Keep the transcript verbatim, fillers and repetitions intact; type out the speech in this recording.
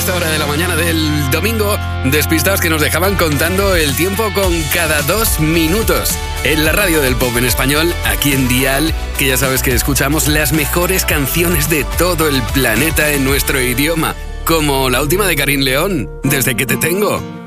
esta hora de la mañana del domingo. Despistados que nos dejaban contando el tiempo con cada dos minutos. En la radio del pop en español, aquí en Dial, que ya sabes que escuchamos las mejores canciones de todo el planeta en nuestro idioma. Como la última de Karin León, Desde que te tengo.